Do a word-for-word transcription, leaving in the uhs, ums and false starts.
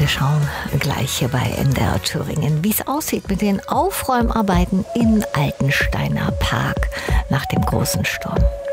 Wir schauen gleich hier bei M D R Thüringen, wie es aussieht mit den Aufräumarbeiten im Altensteiner Park nach dem großen Sturm.